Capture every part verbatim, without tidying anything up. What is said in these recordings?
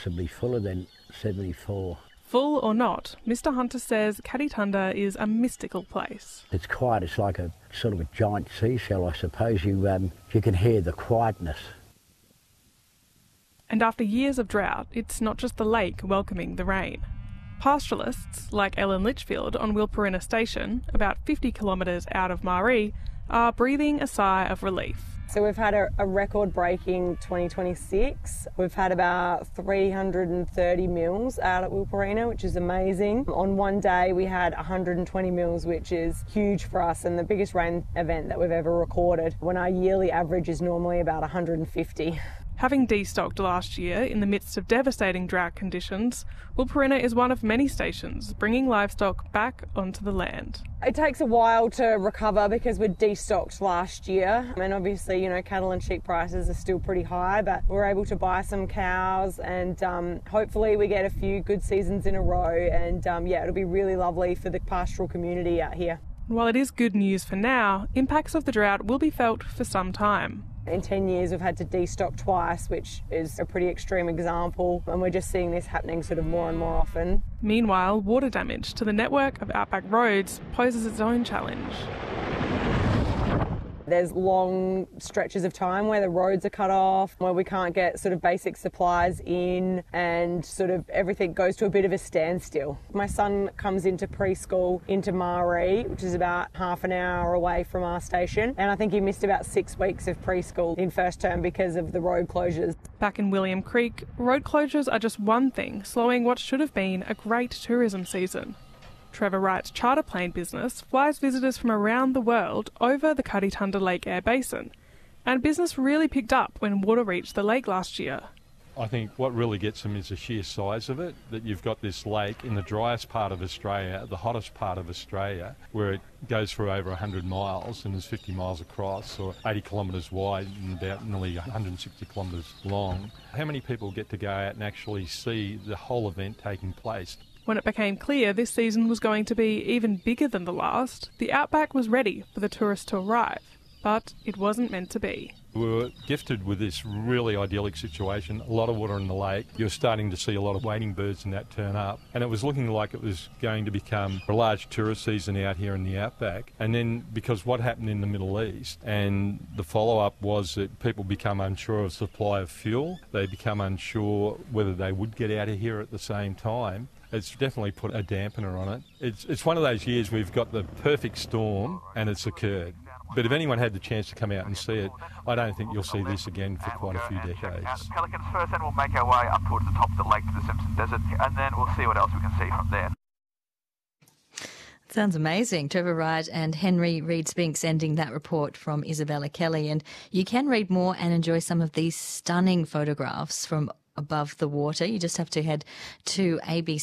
possibly fuller than seventy-four. Full or not, Mister Hunter says Kaditunda is a mystical place. It's quiet. It's like a sort of a giant seashell, I suppose. You um, you can hear the quietness. And after years of drought, it's not just the lake welcoming the rain. Pastoralists, like Ellen Litchfield on Wilpurina Station, about fifty kilometres out of Maree, are breathing a sigh of relief. So we've had a, a record-breaking twenty twenty-six. We've had about three hundred thirty mils out at Wilpurina, which is amazing. On one day we had one hundred twenty mils, which is huge for us and the biggest rain event that we've ever recorded, when our yearly average is normally about one hundred fifty. Having destocked last year in the midst of devastating drought conditions, Wilpurina is one of many stations bringing livestock back onto the land. It takes a while to recover because we're destocked last year, and obviously, you know, cattle and sheep prices are still pretty high, but we're able to buy some cows and um, hopefully we get a few good seasons in a row, and um, yeah, it'll be really lovely for the pastoral community out here. While it is good news for now, impacts of the drought will be felt for some time. In ten years we've had to destock twice, which is a pretty extreme example, and we're just seeing this happening sort of more and more often. Meanwhile, water damage to the network of outback roads poses its own challenge. There's long stretches of time where the roads are cut off, where we can't get sort of basic supplies in, and sort of everything goes to a bit of a standstill. My son comes into preschool into Maree, which is about half an hour away from our station, and I think he missed about six weeks of preschool in first term because of the road closures. Back in William Creek, road closures are just one thing slowing what should have been a great tourism season. Trevor Wright's charter plane business flies visitors from around the world over the Kaditunda Lake Air Basin, and business really picked up when water reached the lake last year. I think what really gets them is the sheer size of it, that you've got this lake in the driest part of Australia, the hottest part of Australia, where it goes for over one hundred miles and is fifty miles across, or eighty kilometres wide and about nearly one hundred sixty kilometres long. How many people get to go out and actually see the whole event taking place? When it became clear this season was going to be even bigger than the last, the Outback was ready for the tourists to arrive, but it wasn't meant to be. We were gifted with this really idyllic situation, a lot of water in the lake. You're starting to see a lot of wading birds and that turn up, and it was looking like it was going to become a large tourist season out here in the Outback. And then because what happened in the Middle East, and the follow-up was that people become unsure of supply of fuel, they become unsure whether they would get out of here at the same time. It's definitely put a dampener on it. It's, it's one of those years we've got the perfect storm and it's occurred. But if anyone had the chance to come out and see it, I don't think you'll see this again for quite a few decades. Pelicans first, then we'll make our way up towards the top of the lake to the Simpson Desert, and then we'll see what else we can see from there. Sounds amazing. Trevor Wright and Henry Reid-Spinks ending that report from Isabella Kelly. And you can read more and enjoy some of these stunning photographs from above the water. You just have to head to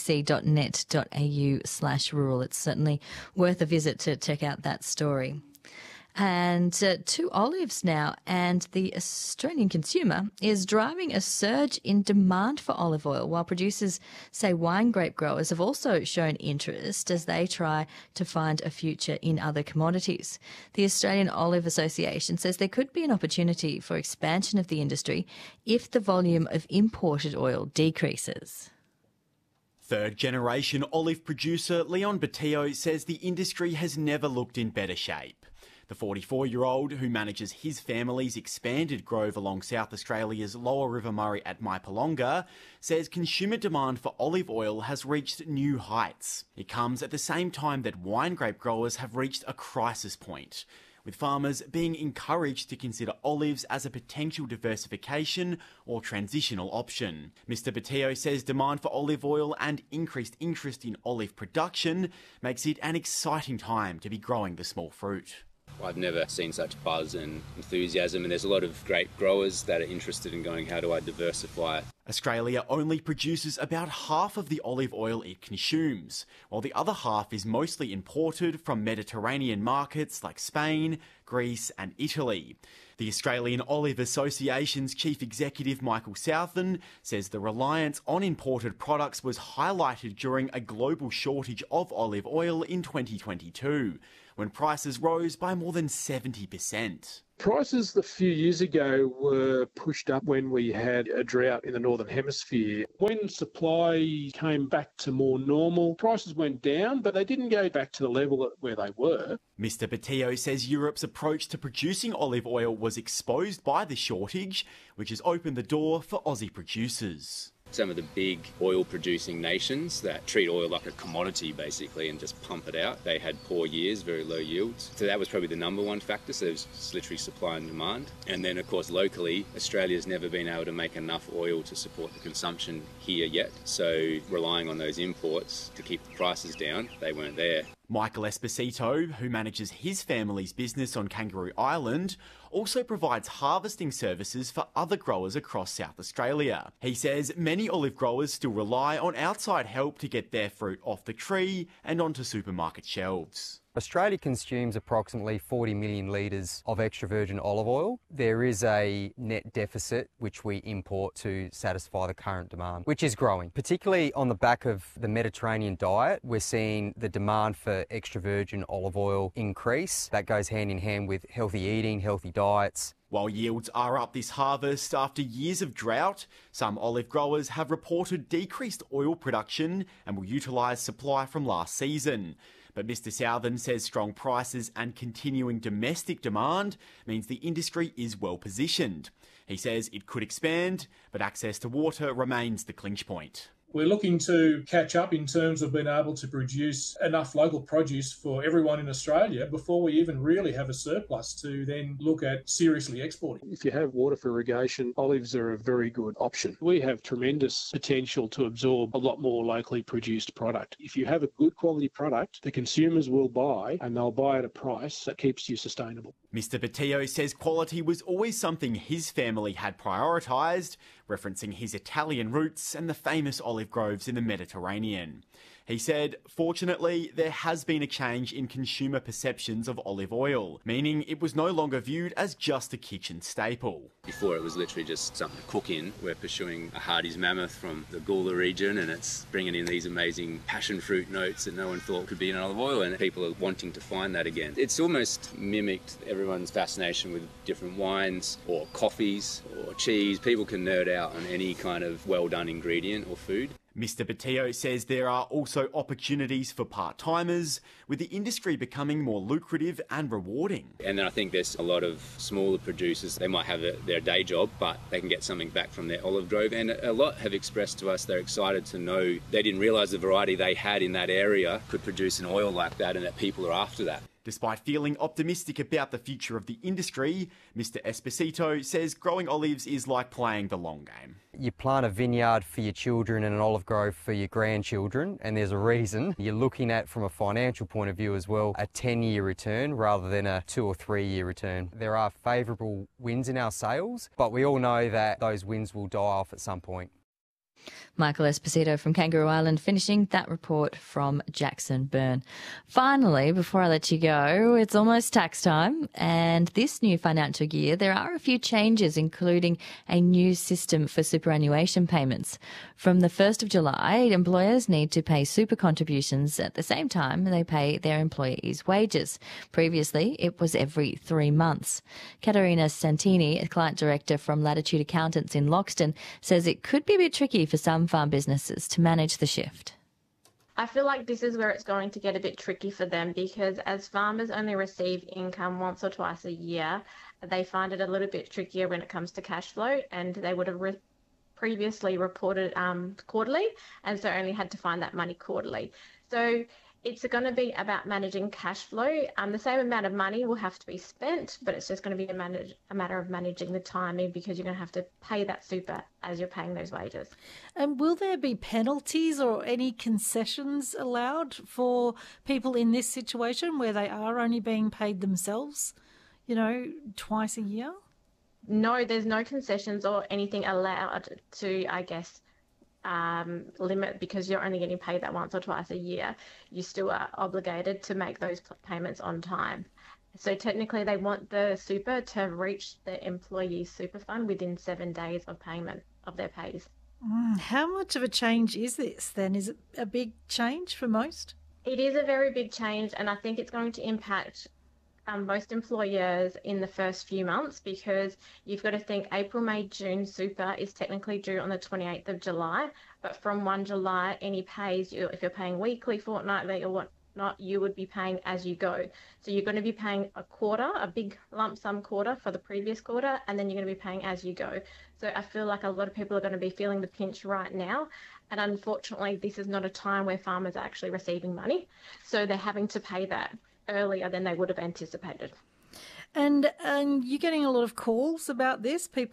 abc.net.au slash rural. It's certainly worth a visit to check out that story. And uh, to olives now, and the Australian consumer is driving a surge in demand for olive oil, while producers say wine grape growers have also shown interest as they try to find a future in other commodities. The Australian Olive Association says there could be an opportunity for expansion of the industry if the volume of imported oil decreases. Third-generation olive producer Leon Batillo says the industry has never looked in better shape. The forty-four-year-old, who manages his family's expanded grove along South Australia's Lower River Murray at Mypolonga, says consumer demand for olive oil has reached new heights. It comes at the same time that wine grape growers have reached a crisis point, with farmers being encouraged to consider olives as a potential diversification or transitional option. Mister Batillo says demand for olive oil and increased interest in olive production makes it an exciting time to be growing the small fruit. I've never seen such buzz and enthusiasm, and there's a lot of grape growers that are interested in going, how do I diversify? Australia only produces about half of the olive oil it consumes, while the other half is mostly imported from Mediterranean markets like Spain, Greece and Italy. The Australian Olive Association's chief executive Michael Southen says the reliance on imported products was highlighted during a global shortage of olive oil in twenty twenty-two, when prices rose by more than seventy percent. Prices a few years ago were pushed up when we had a drought in the Northern Hemisphere. When supply came back to more normal, prices went down, but they didn't go back to the level where they were. Mister Batillo says Europe's approach to producing olive oil was exposed by the shortage, which has opened the door for Aussie producers. Some of the big oil-producing nations that treat oil like a commodity, basically, and just pump it out, they had poor years, very low yields. So that was probably the number one factor, so there's just literally supply and demand. And then, of course, locally, Australia's never been able to make enough oil to support the consumption here yet. So relying on those imports to keep the prices down, they weren't there. Michael Esposito, who manages his family's business on Kangaroo Island, also provides harvesting services for other growers across South Australia. He says many olive growers still rely on outside help to get their fruit off the tree and onto supermarket shelves. Australia consumes approximately forty million litres of extra virgin olive oil. There is a net deficit which we import to satisfy the current demand, which is growing. Particularly on the back of the Mediterranean diet, we're seeing the demand for extra virgin olive oil increase. That goes hand in hand with healthy eating, healthy diets. While yields are up this harvest after years of drought, some olive growers have reported decreased oil production and will utilise supply from last season. But Mister Southern says strong prices and continuing domestic demand means the industry is well positioned. He says it could expand, but access to water remains the clinch point. We're looking to catch up in terms of being able to produce enough local produce for everyone in Australia before we even really have a surplus to then look at seriously exporting. If you have water for irrigation, olives are a very good option. We have tremendous potential to absorb a lot more locally produced product. If you have a good quality product, the consumers will buy, and they'll buy at a price that keeps you sustainable. Mister Batillo says quality was always something his family had prioritised, referencing his Italian roots and the famous olive groves in the Mediterranean. He said, fortunately, there has been a change in consumer perceptions of olive oil, meaning it was no longer viewed as just a kitchen staple. Before it was literally just something to cook in. We're pursuing a Hardy's Mammoth from the Gula region, and it's bringing in these amazing passion fruit notes that no one thought could be in olive oil, and people are wanting to find that again. It's almost mimicked everyone's fascination with different wines or coffees or cheese. People can nerd out on any kind of well-done ingredient or food. Mister Batillo says there are also opportunities for part-timers, with the industry becoming more lucrative and rewarding. And then I think there's a lot of smaller producers, they might have a, their day job, but they can get something back from their olive grove. And a lot have expressed to us they're excited to know they didn't realise the variety they had in that area could produce an oil like that, and that people are after that. Despite feeling optimistic about the future of the industry, Mister Esposito says growing olives is like playing the long game. You plant a vineyard for your children and an olive grove for your grandchildren, and there's a reason. You're looking at, from a financial point of view as well, a ten-year return rather than a two or three-year return. There are favourable wins in our sales, but we all know that those wins will die off at some point. Michael Esposito from Kangaroo Island finishing that report from Jackson Byrne. Finally, before I let you go, it's almost tax time, and this new financial year there are a few changes, including a new system for superannuation payments. From the first of July, employers need to pay super contributions at the same time they pay their employees' wages. Previously, it was every three months. Katerina Santini, a client director from Latitude Accountants in Loxton, says it could be a bit tricky for some farm businesses to manage the shift. I feel like this is where it's going to get a bit tricky for them, because as farmers only receive income once or twice a year, they find it a little bit trickier when it comes to cash flow, and they would have re- previously reported um, quarterly, and so only had to find that money quarterly. So it's going to be about managing cash flow. Um, the same amount of money will have to be spent, but it's just going to be a, manage, a matter of managing the timing, because you're going to have to pay that super as you're paying those wages. And will there be penalties or any concessions allowed for people in this situation where they are only being paid themselves, you know, twice a year? No, there's no concessions or anything allowed to, I guess, um, limit, because you're only getting paid that once or twice a year. You still are obligated to make those payments on time. So technically they want the super to reach the employee super fund within seven days of payment of their pays. Mm, how much of a change is this then? Is it a big change for most? It is a very big change, and I think it's going to impact um, most employers in the first few months, because you've got to think April, May, June super is technically due on the twenty-eighth of July, but from first of July, any pays, you, if you're paying weekly, fortnightly or whatnot, you would be paying as you go. So you're going to be paying a quarter, a big lump sum quarter for the previous quarter, and then you're going to be paying as you go. So I feel like a lot of people are going to be feeling the pinch right now. And unfortunately, this is not a time where farmers are actually receiving money. So they're having to pay that earlier than they would have anticipated. And, and you're getting a lot of calls about this, people